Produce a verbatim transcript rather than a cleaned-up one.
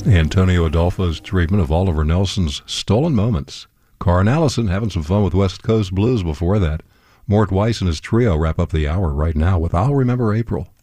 Antonio Adolfo's treatment of Oliver Nelson's Stolen Moments. Carn Allison having some fun with West Coast Blues before that. Mort Weiss and his trio wrap up the hour right now with I'll Remember April.